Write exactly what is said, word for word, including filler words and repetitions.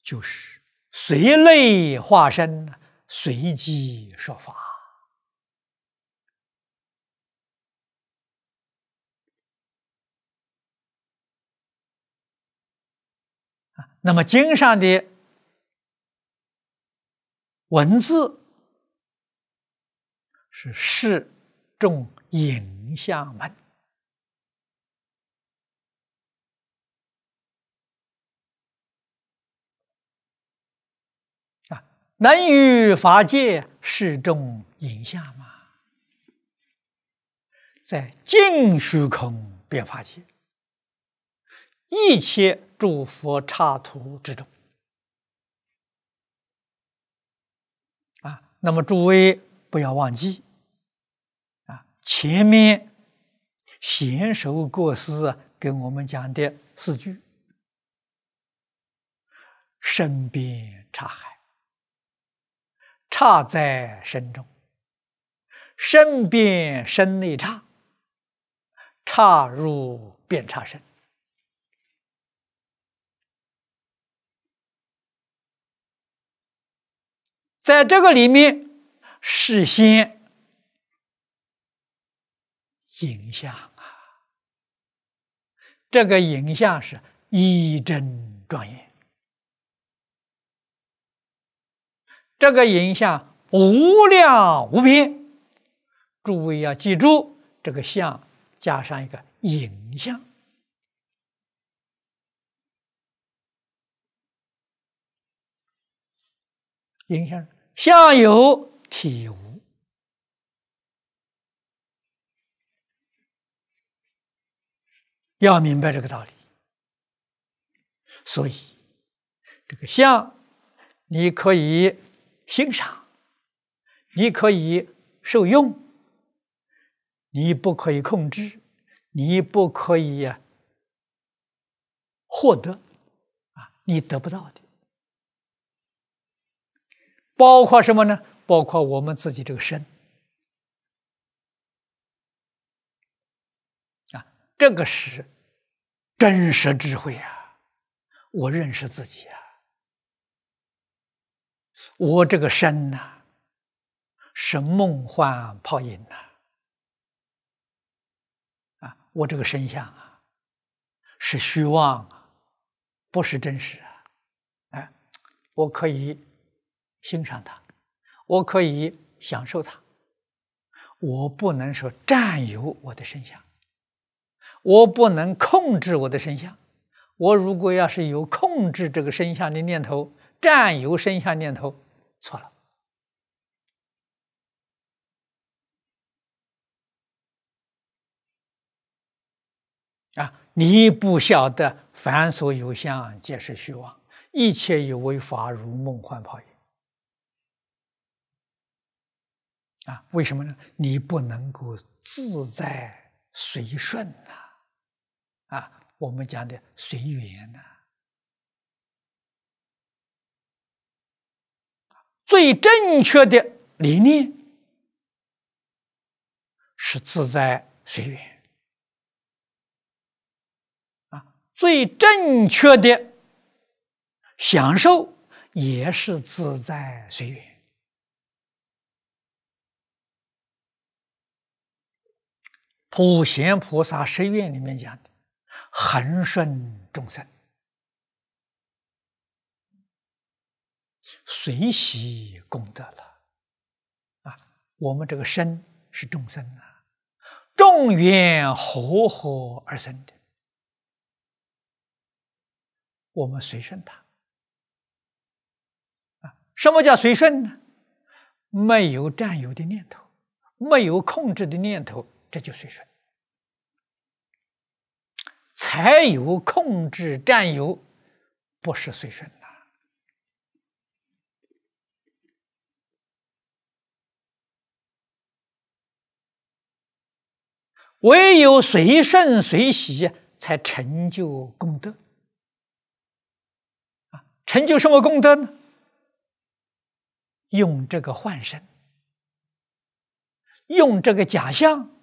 就是随类化身，随机说法。那么经上的文字是示众影像门。啊，能于法界示众影像吗？在尽虚空遍法界，一切诸佛刹土之中。啊，那么诸位不要忘记，啊，前面贤首国师跟我们讲的四句：身边刹海，刹在身中；身边身内刹，刹入遍刹身。在这个里面，示现影像啊，这个影像是一真庄严，这个影像无量无边。诸位要记住，这个像加上一个影像。影像相有体无，要明白这个道理。所以这个相你可以欣赏，你可以受用，你不可以控制，你不可以获得啊，你得不到的。包括什么呢？包括我们自己这个身啊，这个是真实智慧啊！我認識自己啊，我這個身呐、啊，是夢幻泡影呐、啊，啊，我這個身相啊，是虛妄啊，不是真實啊！哎，我可以欣賞它，我可以享受它，我不能說佔有我的身相，我不能控制我的身相。我如果要是有控制这个身相的念头，占有身相念头，错了。啊，你不晓得凡所有相，皆是虚妄，一切有为法，如梦幻泡影。啊，为什么呢？你不能够自在随顺呐、啊，啊。我们讲的随缘呐、啊，最正确的理念是自在随缘啊，最正确的享受也是自在随缘。普贤菩萨十愿里面讲的。恒顺众生，随喜功德了啊！我们这个身是众生啊，众缘和合而生的，我们随顺它啊！什么叫随顺呢？没有占有的念头，没有控制的念头，这就随顺。才有控制占有，不是随顺呐。唯有随顺随喜，才成就功德。啊，成就什么功德呢？用这个幻身，用这个假象，